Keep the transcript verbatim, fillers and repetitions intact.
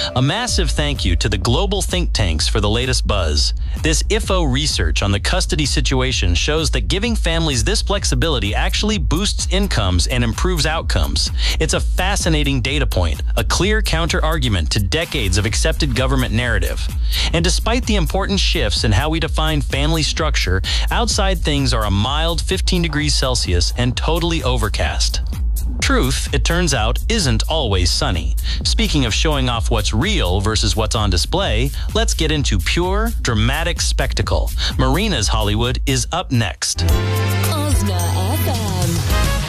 A massive thank you to the global think tanks for the latest buzz. This I F O research on the custody situation shows that giving families this flexibility actually boosts incomes and improves outcomes. It's a fascinating data point, a clear counter-argument to decades of accepted government narrative. And despite the important shifts in how we define family structure, outside things are a mild fifteen degrees Celsius and totally overcast. Truth, it turns out, isn't always sunny. Speaking of showing off what's real versus what's on display, let's get into pure, dramatic spectacle. Marina's Hollywood is up next. Osna